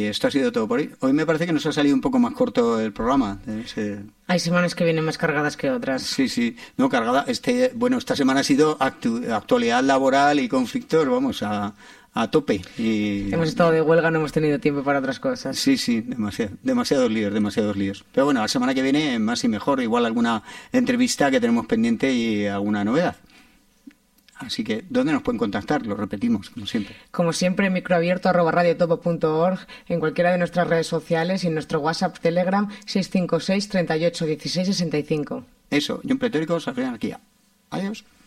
esto ha sido todo por hoy. Hoy me parece que nos ha salido un poco más corto el programa. Hay semanas que vienen más cargadas que otras. Sí. No, cargada. Esta semana ha sido actualidad laboral y conflictos, vamos, a tope. Hemos estado de huelga, no hemos tenido tiempo para otras cosas. Sí, demasiados líos. Pero bueno, la semana que viene más y mejor, igual alguna entrevista que tenemos pendiente y alguna novedad. Así que, ¿dónde nos pueden contactar? Lo repetimos, como siempre. Como siempre, microabierto@radiotopo.org, en cualquiera de nuestras redes sociales y en nuestro WhatsApp, Telegram, 656 38 16 65. Eso, y un pletórico, Anarquía. Adiós.